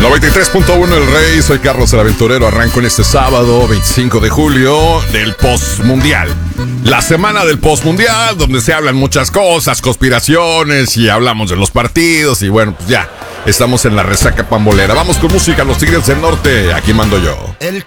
93.1 El Rey, soy Carlos el Aventurero. Arranco en este sábado 25 de julio del Postmundial. La semana del Postmundial, donde se hablan muchas cosas, conspiraciones y hablamos de los partidos. Y bueno, pues ya, estamos en la resaca pambolera. Vamos con música, los Tigres del Norte. Aquí mando yo. El